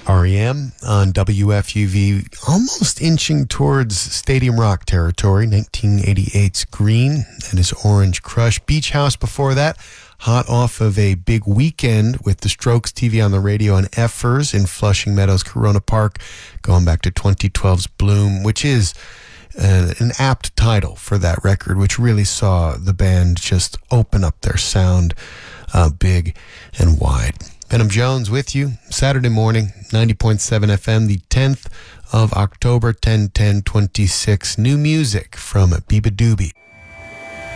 REM on WFUV, almost inching towards Stadium Rock territory. 1988's Green, that is Orange Crush. Beach House before that, hot off of a big weekend with the Strokes TV on the radio and Effers in Flushing Meadows, Corona Park, going back to 2012's Bloom, which is an apt title for that record, which really saw the band just open up their sound big and wide. Venom Jones with you Saturday morning, 90.7 FM, the 10th of October, 10/10/26. New music from Biba Doobie.